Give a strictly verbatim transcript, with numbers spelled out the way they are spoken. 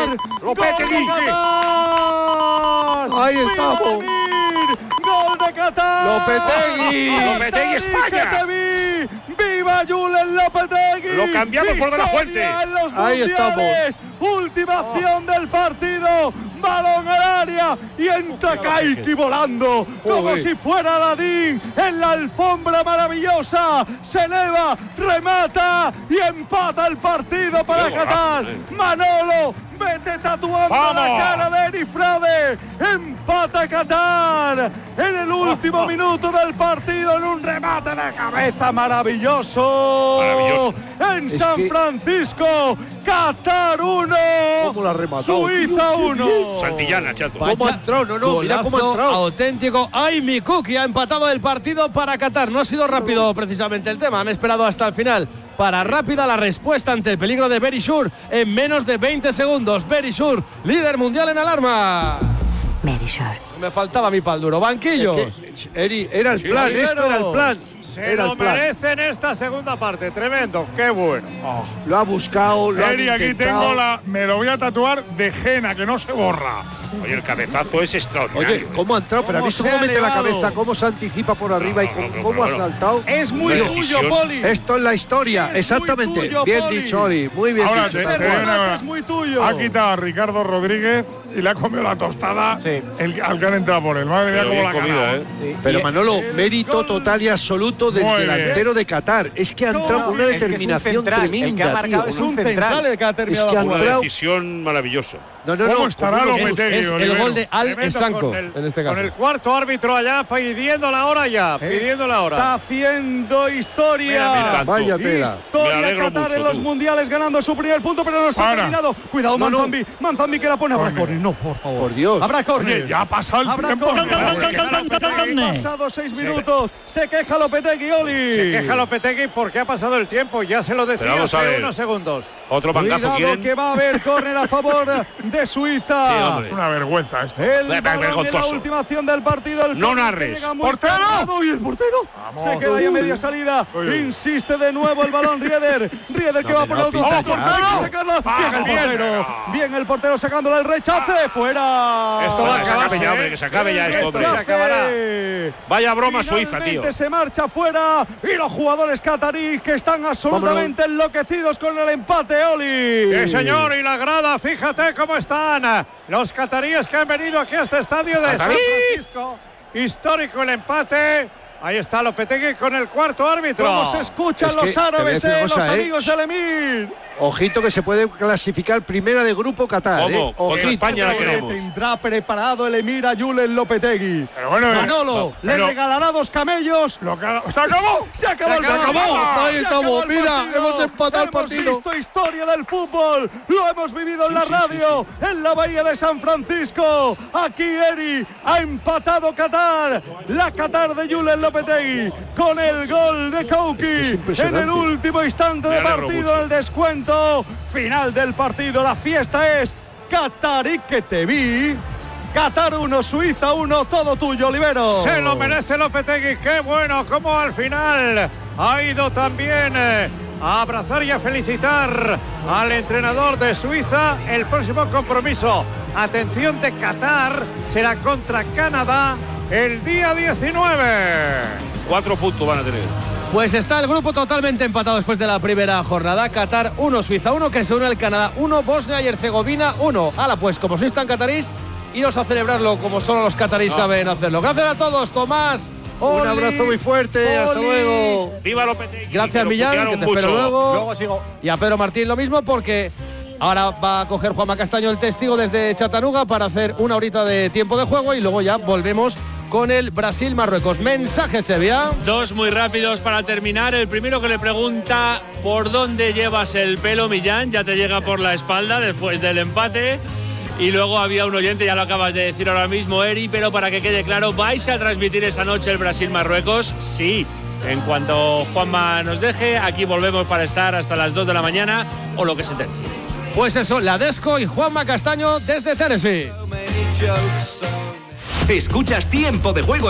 ¡Lopetegui! Ahí estamos. ¡Gol de Qatar! ¡Lopetegui! ¡Lopetegui, España! ¡Viva Julen Lopetegui! Lo cambiamos por De La Fuente. Ahí estamos. Última acción del partido. Balón al área y entra Kaiki volando como Joder. si fuera Aladín en la alfombra maravillosa. Se eleva, remata y empata el partido para Qué Qatar. golazo, eh. Manolo, vete tatuando ¡Vamos! la cara de Eri Frade. Empata Qatar en el último minuto del partido en un remate de cabeza maravilloso. Maravilloso. En Es San que- Francisco, Qatar uno, ¿Cómo la ha rematado, Suiza tío? uno. Santillana, chato. ¿Cómo ha entrado? No, no, mira cómo ha Golazo entrado. auténtico. Ay, mi Cookie ha empatado el partido para Qatar. No ha sido rápido precisamente el tema. Han esperado hasta el final para rápida la respuesta ante el peligro de Berishour en menos de veinte segundos. Berishour, líder mundial en alarma. Merishour. Me faltaba mi pal duro. Banquillo. Es que, Eri, era el plan, Rivero. esto era el plan. Se Era lo el plan. merece en esta segunda parte. Tremendo, qué bueno. Lo ha buscado, lo ha Eri, aquí intentado. tengo la. Me lo voy a tatuar de Jena, que no se borra. Oye, el cabezazo es extraordinario. Oye, ¿cómo ha entrado? Pero has ¿Cómo visto se cómo ha mete la elevado? cabeza, cómo se anticipa por arriba y No, no, cómo, no, cómo ha pero bueno. saltado. Es muy Una tuyo, decisión. Poli. Esto es la historia, Es muy exactamente. tuyo, Bien Poli. dicho, Ori, muy bien Ahora dicho. te- Ese te- remate es muy tuyo. Ha quitado a Ricardo Rodríguez y le ha comido la tostada Sí. el, al que han entrado por él. Madre mía, Pero cómo bien la ha comida, ganado. ¿eh? Pero Manolo, el mérito gol- total y absoluto del Muy bien. delantero de Qatar. Es que ha entrado con una Es que es un determinación central, el que ha tremenda, marcado tío. es un central. el que ha terminado Es que la han Una jugada. entrado- decisión maravillosa. No, no, ¿Cómo no. estará con unos- Es, Lopetegui, es el Olivero? gol de Al Tremendo Esanco, con el, en este con caso. el cuarto árbitro allá pidiendo la hora ya, pidiendo la hora. Está haciendo historia. Mira, mira. Vaya tela. Me Historia alegro Qatar mucho, en los tú. mundiales ganando su primer punto, pero no está Para. terminado. Cuidado, No, no. Manzambi. Manzambi que la pone. Habrá Córner. córner. No, por favor. Por Dios. Habrá córner. Oye, ya ha pasado el Habrá tiempo. córner. Lopetegui. Han pasado seis minutos. Se queja Lopetegui, Oli. Se queja Lopetegui porque ha pasado el tiempo, ya se lo decía Pero vamos a hace ver. unos segundos. Otro mangazo Cuidado quieren. que va a haber córner a favor de Sí, Suiza. hombre. Una vergüenza esto. El Ve- ve- balón en la vergonzoso. última acción del partido. El No córner que narres. llega muy ¡Portero! cerrado. Y el portero Vamos. se queda ahí a media salida. Uy, uy. Insiste de nuevo el balón Rieder. Rieder que va por el otro pita lado. ya. Hay que sacarla. Bien el bien, portero. pero- Bien el portero sacándola el rechace. Fuera. Esto va a Que se acabe acabarse, ya, ¿eh? hombre, que se acabe ya esto, hombre. se acabará. Vaya broma Suiza, Finalmente tío. se marcha fuera y los jugadores cataríes que están absolutamente enloquecidos con el empate, Oli. Sí, señor, y la grada, fíjate cómo están los cataríes que han venido aquí a este estadio de San ¡Catarí! Francisco. Histórico el empate. Ahí está Lopetegui con el cuarto árbitro. Cómo se escuchan Es que los te voy a árabes, decir una eh, los cosa, eh. amigos del Emir. Ojito que se puede clasificar primera de grupo Qatar. ¿Cómo? ¿eh? Contra Ojito. España la Que queremos. tendrá preparado el Emir a Julen Lopetegui. Pero bueno, eh, Manolo no, le pero- regalará dos camellos. Lo que ha- ¡Se acabó! Se acabó el Se acabó. partido. Ahí Se estamos. acabó el Mira, partido. hemos empatado el partido. Hemos visto historia del fútbol. Lo hemos vivido en la radio, en la bahía de San Francisco. Aquí Eri ha empatado Qatar. La Qatar de Julen Lopetegui con el gol de Kauki en impresionante. el último instante de Me alegro partido, mucho. en el descuento final del partido. La fiesta es Qatarí que te vi. Qatar uno, Suiza uno, todo tuyo, Olivero. Se lo merece Lopetegui, qué bueno, como al final ha ido también eh, a abrazar y a felicitar al entrenador de Suiza. El próximo compromiso, atención, de Qatar será contra Canadá el día diecinueve. Cuatro puntos van a tener. Pues está el grupo totalmente empatado después de la primera jornada. Qatar uno, Suiza uno, que se une al Canadá uno, Bosnia y Herzegovina uno. Hala, pues como sois tan catarís, iros a celebrarlo como solo los catarís saben hacerlo. Gracias a todos, Tomás. Un Oli, abrazo muy fuerte. Hasta Oli. luego. Viva Lopetegui. Gracias, que lo Millán, que putearon te espero mucho. luego. Luego sigo. Y a Pedro Martín lo mismo, porque ahora va a coger Juanma Castaño el testigo desde Chattanooga para hacer una horita de tiempo de juego y luego ya volvemos con el Brasil-Marruecos. Mensaje, Sevilla. Dos muy rápidos para terminar. El primero que le pregunta por dónde llevas el pelo, Millán. Ya te llega por la espalda después del empate. Y luego había un oyente, ya lo acabas de decir ahora mismo, Eri, pero para que quede claro, ¿vais a transmitir esta noche el Brasil-Marruecos? Sí. En cuanto Juanma nos deje, aquí volvemos para estar hasta las dos de la mañana o lo que se tercie. Pues eso, la Desco y Juanma Castaño desde Tennessee. Escuchas Tiempo de Juego